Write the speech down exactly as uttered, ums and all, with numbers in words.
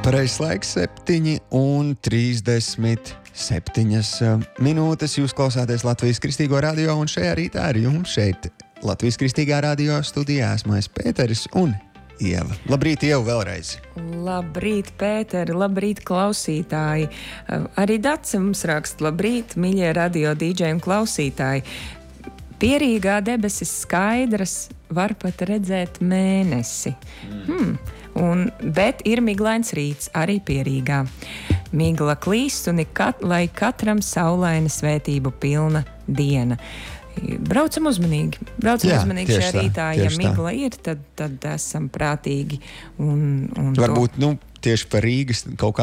Pareizais laiks septiņi un trīsdesmit septiņas minūtes. Jūs klausāties Latvijas Kristīgo radio, un šajā rītā ar jums šeit Latvijas Kristīgā radio studijā esmu es Pēteris un Ieva. Labrīt, Ieva, vēlreiz. Labrīt, Pēteri, labrīt, klausītāji. Arī Dace mums raksta, labrīt, miļie radio dīdžeji un klausītāji. Pierīgā debesis skaidras, var pat redzēt mēnesi. Mm. Hmm. Un, bet ir miglains rīts arī Pierīgā. Migla klīst un kat, lai katram saulaina svētību pilna diena. Braucam uzmanīgi. Braucam Jā, uzmanīgi šajā tā, rītā. Ja migla tā. ir, tad, tad esam prātīgi. Un, un Varbūt, to... nu, tieši par Rīgas kaut kā